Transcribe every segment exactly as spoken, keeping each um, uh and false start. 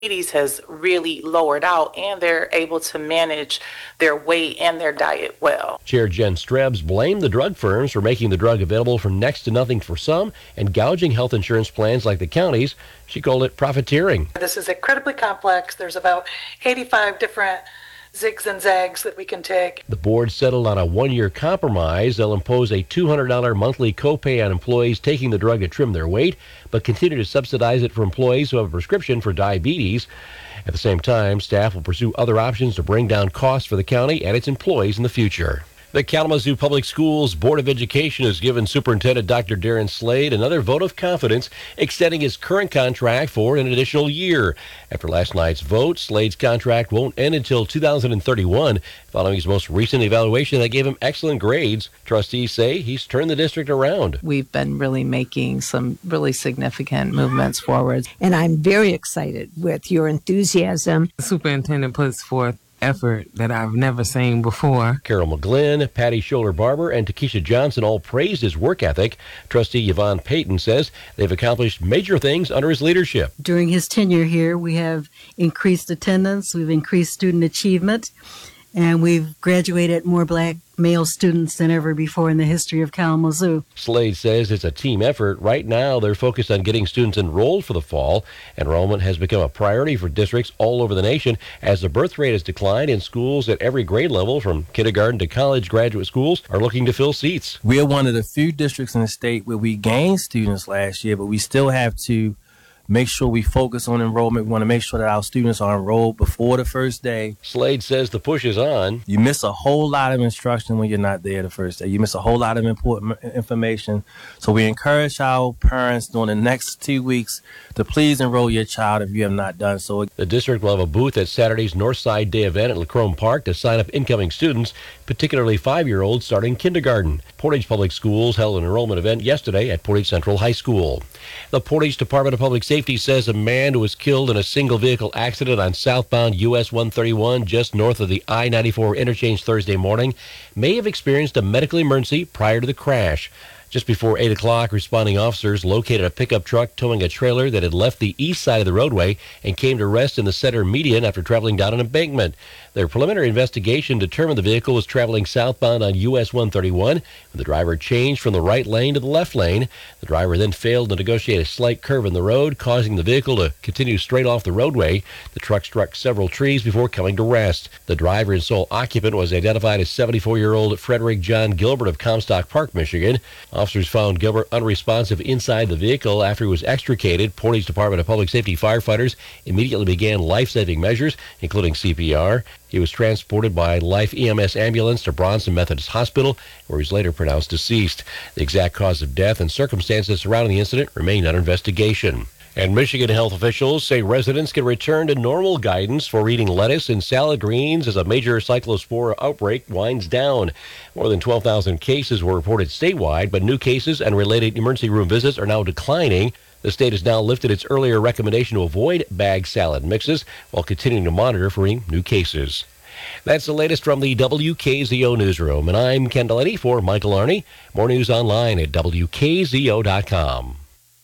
diabetes has really lowered out, and they're able to manage their weight and their diet well. Chair Jen Strebs blamed the drug firms for making the drug available for next to nothing for some and gouging health insurance plans like the county's. She called it profiteering. This is incredibly complex. There's about eighty-five different zigs and zags that we can take. The board settled on a one-year compromise. They'll impose a two hundred dollars monthly copay on employees taking the drug to trim their weight, but continue to subsidize it for employees who have a prescription for diabetes. At the same time, staff will pursue other options to bring down costs for the county and its employees in the future. The Kalamazoo Public Schools Board of Education has given Superintendent Doctor Darren Slade another vote of confidence, extending his current contract for an additional year. After last night's vote, Slade's contract won't end until two thousand thirty-one, following his most recent evaluation that gave him excellent grades. Trustees say he's turned the district around. We've been really making some really significant movements forward. And I'm very excited with your enthusiasm. The superintendent puts forth effort that I've never seen before. Carol McGlynn, Patty Scholler-Barber, and Takesha Johnson all praised his work ethic. Trustee Yvonne Payton says they've accomplished major things under his leadership. During his tenure here, we have increased attendance, we've increased student achievement, and we've graduated more black male students than ever before in the history of Kalamazoo. Slade says it's a team effort. Right now, they're focused on getting students enrolled for the fall. Enrollment has become a priority for districts all over the nation as the birth rate has declined in schools at every grade level, from kindergarten to college. Graduate schools are looking to fill seats. We are one of the few districts in the state where we gained students last year, but we still have to make sure we focus on enrollment. We want to make sure that our students are enrolled before the first day. Slade says the push is on. You miss a whole lot of instruction when you're not there the first day. You miss a whole lot of important information. So we encourage our parents during the next two weeks to please enroll your child if you have not done so. The district will have a booth at Saturday's Northside Day event at Lacrome Park to sign up incoming students, particularly five-year-olds starting kindergarten. Portage Public Schools held an enrollment event yesterday at Portage Central High School. The Portage Department of Public Safety says a man who was killed in a single-vehicle accident on southbound U S one thirty-one just north of the I ninety-four interchange Thursday morning may have experienced a medical emergency prior to the crash. Just before eight o'clock, responding officers located a pickup truck towing a trailer that had left the east side of the roadway and came to rest in the center median after traveling down an embankment. Their preliminary investigation determined the vehicle was traveling southbound on U S one thirty-one when the driver changed from the right lane to the left lane. The driver then failed to negotiate a slight curve in the road, causing the vehicle to continue straight off the roadway. The truck struck several trees before coming to rest. The driver and sole occupant was identified as seventy-four-year-old Frederick John Gilbert of Comstock Park, Michigan. Officers found Gilbert unresponsive inside the vehicle after he was extricated. Portage Department of Public Safety firefighters immediately began life-saving measures, including C P R. He was transported by Life E M S ambulance to Bronson Methodist Hospital, where he was later pronounced deceased. The exact cause of death and circumstances surrounding the incident remain under investigation. And Michigan health officials say residents can return to normal guidance for eating lettuce and salad greens as a major cyclospora outbreak winds down. More than twelve thousand cases were reported statewide, but new cases and related emergency room visits are now declining. The state has now lifted its earlier recommendation to avoid bag salad mixes while continuing to monitor for any new cases. That's the latest from the W K Z O newsroom, and I'm Ken Delaney for Michael Arney. More news online at W K Z O dot com.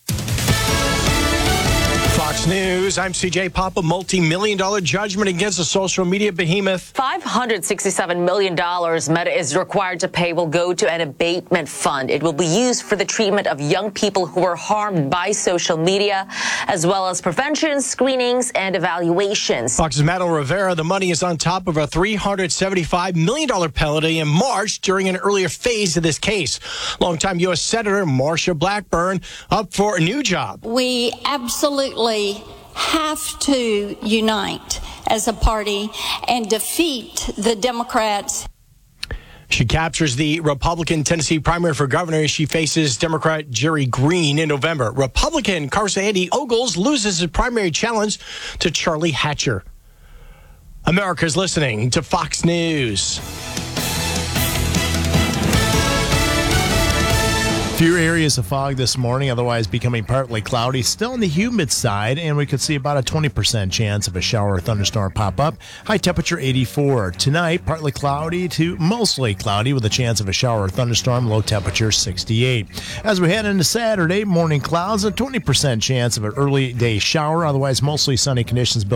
Fox News, I'm C J Papa. Multi-million dollar judgment against the social media behemoth. five hundred sixty-seven million dollars Meta is required to pay will go to an abatement fund. It will be used for the treatment of young people who were harmed by social media, as well as prevention, screenings, and evaluations. Fox's Madeline Rivera, the money is on top of a three hundred seventy-five million dollars penalty in March during an earlier phase of this case. Longtime U S Senator Marsha Blackburn up for a new job. We absolutely have to unite as a party and defeat the Democrats. She captures the Republican Tennessee primary for governor as she faces Democrat Jerry Green in November. Republican Carson Andy Ogles loses his primary challenge to Charlie Hatcher. America's listening to Fox News. Few areas of fog this morning, otherwise becoming partly cloudy. Still on the humid side, and we could see about a twenty percent chance of a shower or thunderstorm pop up. High temperature eighty-four. Tonight, partly cloudy to mostly cloudy with a chance of a shower or thunderstorm. Low temperature sixty-eight. As we head into Saturday, morning clouds, a twenty percent chance of an early day shower. Otherwise, mostly sunny conditions.